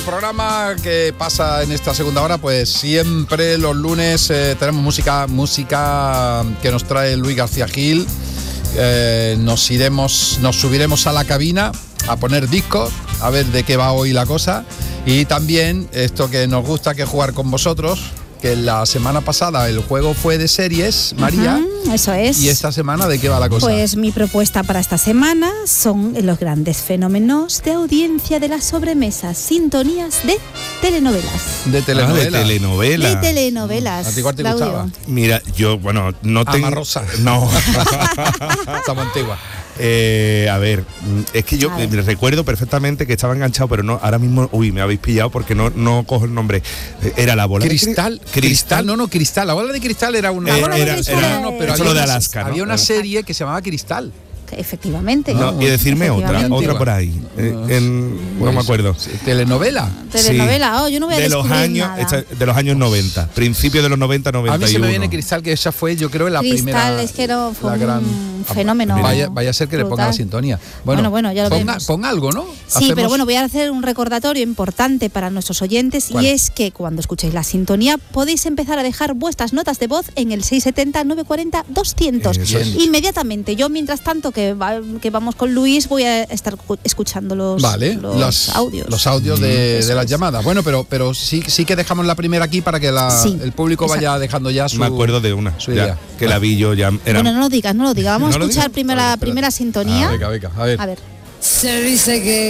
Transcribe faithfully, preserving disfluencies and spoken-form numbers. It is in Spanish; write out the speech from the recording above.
Programa que pasa en esta segunda hora, pues siempre los lunes eh, tenemos música, música que nos trae Luis García Gil. Eh, nos iremos, nos subiremos a la cabina a poner discos, a ver de qué va hoy la cosa. Y también esto que nos gusta, que jugar con vosotros, que la semana pasada el juego fue de series, María. Uh-huh, eso es. ¿Y esta semana de qué va la cosa? Pues mi propuesta para esta semana son los grandes fenómenos de audiencia de las sobremesas, sintonías de telenovelas. De telenovelas. Ah, de telenovelas. De telenovelas. ¿A ti cuál te Claudio? gustaba? Mira, yo, bueno, no tengo... Ama Rosa. No. Estamos antigua. Eh, a ver, es que yo A ver. recuerdo perfectamente que estaba enganchado, pero no, ahora mismo, uy, me habéis pillado porque no, no cojo el nombre. Era la bola Cristal, de cristal, cristal, no, no, Cristal. La bola de cristal era una. Eh, bola de era, cristal era- no, no, pero eso había lo de una- Alaska, ¿no? Había una serie que se llamaba Cristal. Efectivamente. No, y decirme otra, Efectivamente. otra por ahí. Eh, en- no me acuerdo. Sí, telenovela. Telenovela, oh, yo no voy a de los descubrir años, nada. esta- de los años noventa, principios de los noventa, noventa y uno. A mí se me viene Cristal, que esa fue, yo creo, la Cristal, primera. es que no, fue la un gran- fenómeno Vaya, vaya a ser que le ponga brutal. la sintonía. Bueno, bueno, ya lo ponga, veremos. Pon algo, ¿no? Sí, Hacemos- pero bueno, voy a hacer un recordatorio importante para nuestros oyentes. ¿Cuál? Y es que cuando escuchéis la sintonía podéis empezar a dejar vuestras notas de voz en el seis setenta, nueve cuarenta, doscientos. Eso es. Inmediatamente. Yo, mientras tanto que, va- que vamos con Luis, voy a estar cu- escuchando los, Vale, los los audios. Los audios de, Eso de las es. llamadas. Bueno, pero, pero sí, sí que dejamos la primera aquí para que la, Sí, el público exacto. vaya dejando ya su. Me acuerdo de una, su ya, idea. que la vi yo ya. Era, Bueno, no lo digas, no lo digas. Vamos ¿No a lo escuchar digo? primero Vale, la espérate. primera sintonía. Ah, venga, venga, a ver. A ver. Se dice que